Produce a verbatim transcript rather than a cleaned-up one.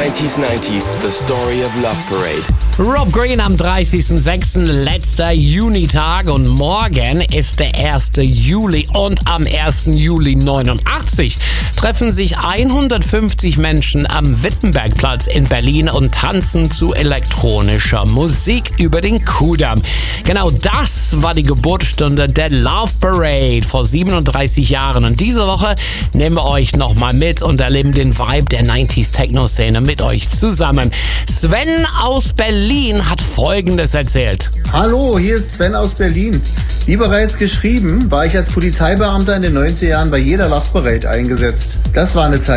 nineties nineties, the story of Love Parade. Rob Green am dreißigsten sechsten letzter Junitag und morgen ist der erste Juli und am ersten Juli neunundachtzig treffen sich hundertfünfzig Menschen am Wittenbergplatz in Berlin und tanzen zu elektronischer Musik über den Kudamm. Genau das war die Geburtsstunde der Love Parade vor siebenunddreißig Jahren und diese Woche nehmen wir euch nochmal mit und erleben den Vibe der neunziger Techno-Szene mit euch zusammen. Sven aus Berlin hat Folgendes erzählt. Hallo, hier ist Sven aus Berlin. Wie bereits geschrieben, war ich als Polizeibeamter in den neunziger Jahren bei jeder Love Parade eingesetzt. Das war eine Zeit.